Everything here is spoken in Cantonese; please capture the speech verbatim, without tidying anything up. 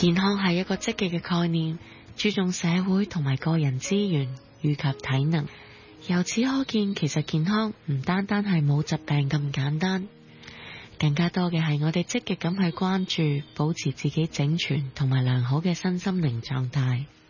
健康係一個積極嘅概念，注重社會同埋個人資源以及體能。由此可見，其實健康唔單單係冇疾病咁簡單，更加多嘅係我哋積極咁去關注，保持自己整全同埋良好嘅身心靈狀態。